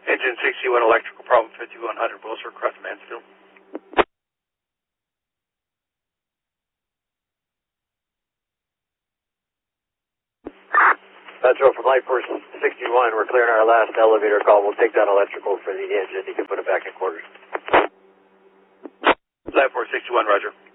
Engine 61 electrical problem 5100 Wilshire across Mansfield. Metro from Light Force 61, we're clearing our last elevator call. We'll take that electrical for the engine. You can put it back in quarters. Light Force 61, roger.